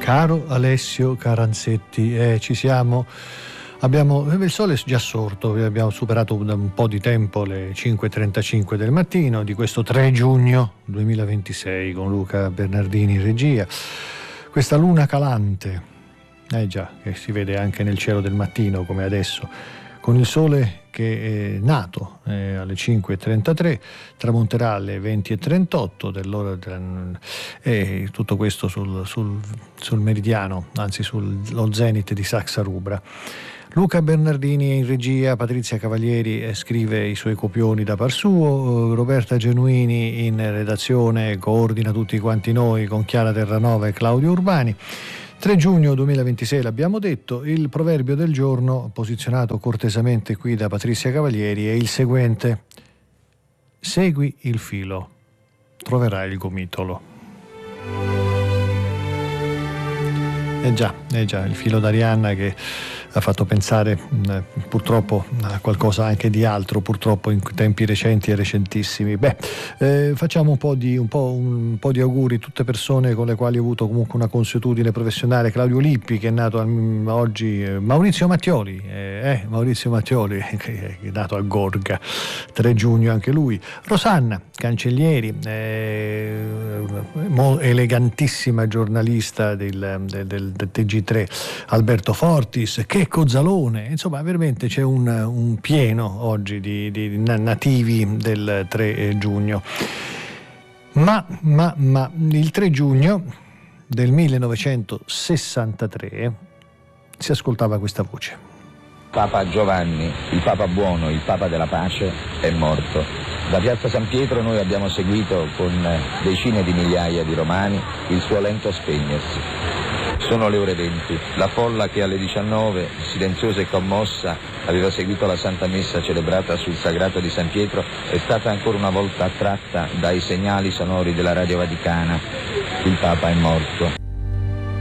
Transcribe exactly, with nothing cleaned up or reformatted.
Caro Alessio Caranzetti, eh, ci siamo. Abbiamo, il sole è già sorto, abbiamo superato da un po' di tempo le cinque e trentacinque del mattino di questo tre giugno duemilaventisei con Luca Bernardini in regia. Questa luna calante, eh già, che si vede anche nel cielo del mattino come adesso, con il sole che è nato eh, alle cinque e trentatré, tramonterà alle venti e trentotto dell'ora del, e tutto questo sul, sul, sul meridiano, anzi sullo zenit di Saxa Rubra. Luca Bernardini è in regia, Patrizia Cavalieri scrive i suoi copioni da par suo, Roberta Genuini in redazione coordina tutti quanti noi con Chiara Terranova e Claudio Urbani. tre giugno duemilaventisei l'abbiamo detto, il proverbio del giorno posizionato cortesemente qui da Patrizia Cavalieri è il seguente: segui il filo, troverai il gomitolo. Eh già, eh già, il filo d'Arianna che ha fatto pensare eh, purtroppo a qualcosa anche di altro, purtroppo in tempi recenti e recentissimi. Beh, eh, facciamo un po' di un po', un po' di auguri, tutte persone con le quali ho avuto comunque una consuetudine professionale. Claudio Lippi, che è nato al, oggi, eh, Maurizio Mattioli, eh, eh, Maurizio Mattioli che è nato a Gorga, tre giugno anche lui. Rosanna Cancellieri, eh, elegantissima giornalista del, del, del, del T G tre, Alberto Fortis, Checco Zalone, insomma veramente c'è un, un pieno oggi di, di nativi del tre giugno. Ma, ma, ma il tre giugno del millenovecentosessantatré si ascoltava questa voce. Papa Giovanni, il Papa buono, il Papa della pace, è morto. Da Piazza San Pietro noi abbiamo seguito con decine di migliaia di romani il suo lento spegnersi. Sono le ore venti. La folla che alle diciannove, silenziosa e commossa, aveva seguito la Santa Messa celebrata sul Sagrato di San Pietro è stata ancora una volta attratta dai segnali sonori della Radio Vaticana. Il Papa è morto.